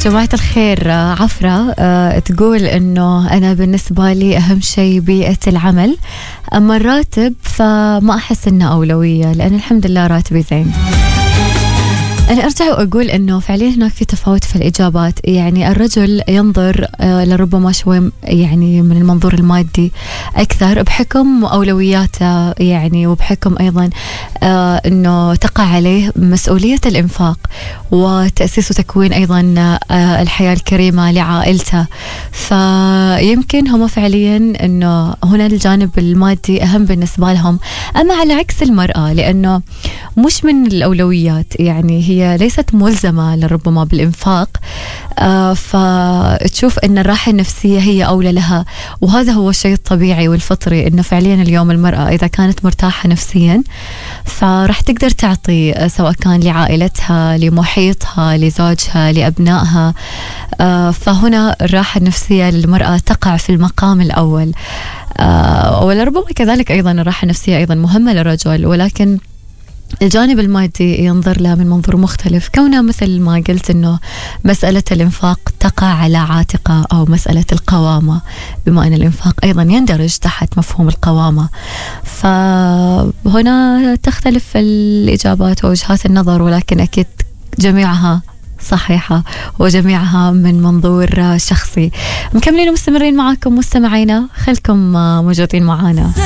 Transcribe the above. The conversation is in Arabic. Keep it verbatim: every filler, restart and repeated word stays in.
جماعة الخير، عفرة تقول إنه أنا بالنسبة لي أهم شيء بيئة العمل، أما الراتب فما أحس إنه أولوية لأن الحمد لله راتبي زين. أنا أرجع وأقول إنه فعليا هناك في تفاوت في الإجابات. يعني الرجل ينظر لربما شوي يعني من المنظور المادي أكثر بحكم أولوياته، يعني وبحكم أيضا إنه تقع عليه مسؤولية الإنفاق وتأسيس وتكوين أيضا الحياة الكريمة لعائلته. فيمكن هم فعليا إنه هنا الجانب المادي أهم بالنسبة لهم. أما على عكس المرأة، لأنه مش من الأولويات، يعني هي ليست ملزمة لربما بالإنفاق، آه فتشوف أن الراحة النفسية هي أولى لها. وهذا هو الشيء الطبيعي والفطري، أنه فعليا اليوم المرأة إذا كانت مرتاحة نفسيا فرح تقدر تعطي، سواء كان لعائلتها، لمحيطها، لزوجها، لأبنائها. آه فهنا الراحة النفسية للمرأة تقع في المقام الأول. آه ولربما كذلك أيضا الراحة النفسية أيضا مهمة للرجل، ولكن الجانب المادي ينظر له من منظور مختلف، كونه مثل ما قلت أنه مسألة الإنفاق تقع على عاتقة، أو مسألة القوامة، بما أن الإنفاق أيضا يندرج تحت مفهوم القوامة. فهنا تختلف الإجابات ووجهات النظر، ولكن أكيد جميعها صحيحة وجميعها من منظور شخصي. مكملين ومستمرين معاكم مستمعينا، خلكم موجودين معانا.